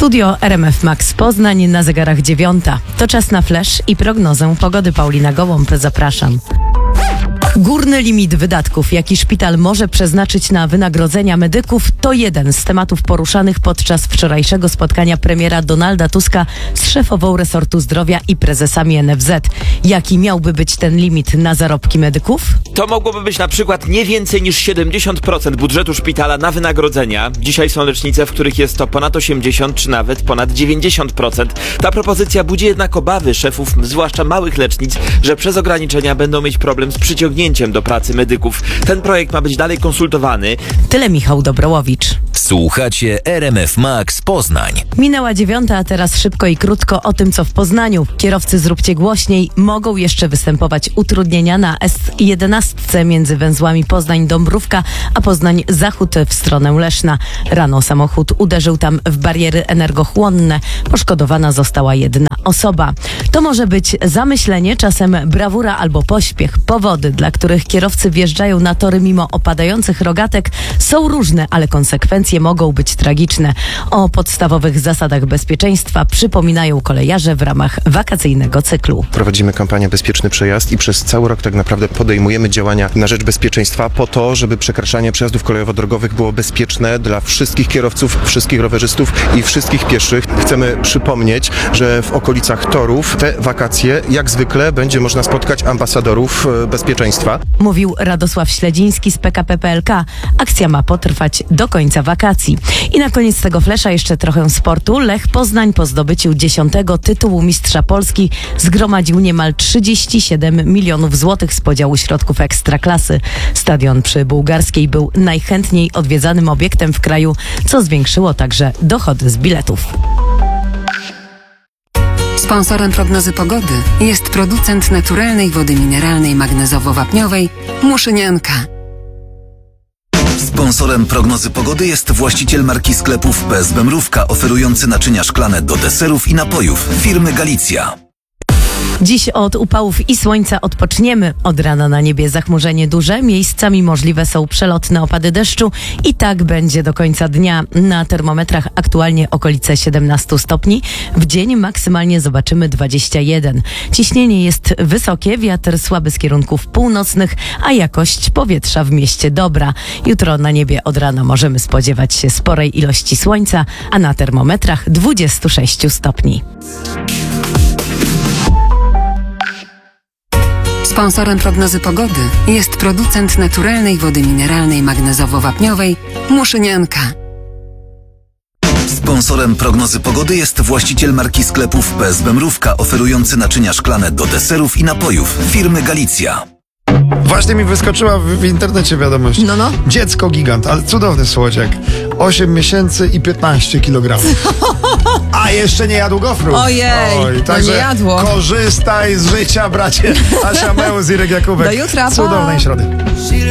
Studio RMF Max Poznań, na zegarach 9. To czas na flash i prognozę pogody. Paulina Gołąb, zapraszam. Górny limit wydatków, jaki szpital może przeznaczyć na wynagrodzenia medyków, to jeden z tematów poruszanych podczas wczorajszego spotkania premiera Donalda Tuska z szefową resortu zdrowia i prezesami NFZ. Jaki miałby być ten limit na zarobki medyków? To mogłoby być na przykład nie więcej niż 70% budżetu szpitala na wynagrodzenia. Dzisiaj są lecznice, w których jest to ponad 80 czy nawet ponad 90%. Ta propozycja budzi jednak obawy szefów, zwłaszcza małych lecznic, że przez ograniczenia będą mieć problem z przyciągnięciem do pracy medyków. Ten projekt ma być dalej konsultowany. Tyle Michał Dobrołowicz. Słuchacie RMF Max Poznań. Minęła 9, a teraz szybko i krótko o tym, co w Poznaniu. Kierowcy, zróbcie głośniej, mogą jeszcze występować utrudnienia na S11 między węzłami Poznań-Dąbrówka, a Poznań-Zachód w stronę Leszna. Rano samochód uderzył tam w bariery energochłonne. Poszkodowana została jedna osoba. To może być zamyślenie, czasem brawura albo pośpiech. Powody, dla których kierowcy wjeżdżają na tory mimo opadających rogatek, są różne, ale konsekwencje mogą być tragiczne. O podstawowych zasadach bezpieczeństwa przypominają kolejarze w ramach wakacyjnego cyklu. Prowadzimy kampanię Bezpieczny Przejazd i przez cały rok tak naprawdę podejmujemy działania na rzecz bezpieczeństwa po to, żeby przekraczanie przejazdów kolejowo-drogowych było bezpieczne dla wszystkich kierowców, wszystkich rowerzystów i wszystkich pieszych. Chcemy przypomnieć, że w okolicach torów te wakacje jak zwykle będzie można spotkać ambasadorów bezpieczeństwa. Mówił Radosław Śledziński z PKP PLK. Akcja ma potrwać do końca wakacji. I na koniec tego flesza jeszcze trochę sportu. Lech Poznań po zdobyciu 10. tytułu mistrza Polski zgromadził niemal 37 milionów złotych z podziału środków ekstraklasy. Stadion przy Bułgarskiej był najchętniej odwiedzanym obiektem w kraju, co zwiększyło także dochody z biletów. Sponsorem prognozy pogody jest producent naturalnej wody mineralnej magnezowo-wapniowej Muszynianka. Sponsorem prognozy pogody jest właściciel marki sklepów PSB Mrówka, oferujący naczynia szklane do deserów i napojów firmy Galicja. Dziś od upałów i słońca odpoczniemy. Od rana na niebie zachmurzenie duże, miejscami możliwe są przelotne opady deszczu i tak będzie do końca dnia. Na termometrach aktualnie okolice 17 stopni. W dzień maksymalnie zobaczymy 21. Ciśnienie jest wysokie, wiatr słaby z kierunków północnych, a jakość powietrza w mieście dobra. Jutro na niebie od rana możemy spodziewać się sporej ilości słońca, a na termometrach 26 stopni. Sponsorem prognozy pogody jest producent naturalnej wody mineralnej magnezowo-wapniowej Muszynianka. Sponsorem prognozy pogody jest właściciel marki sklepów PSB Mrówka, oferujący naczynia szklane do deserów i napojów firmy Galicja. Właśnie mi wyskoczyła w internecie wiadomość. No. Dziecko gigant, ale cudowny słodziak. 8 miesięcy i 15 kg. A jeszcze nie jadł gofrów. Ojej, także nie jadło. Korzystaj z życia, bracie. Asia Mełz, Irek Jakubek. Do jutra, pa. Cudownej środy.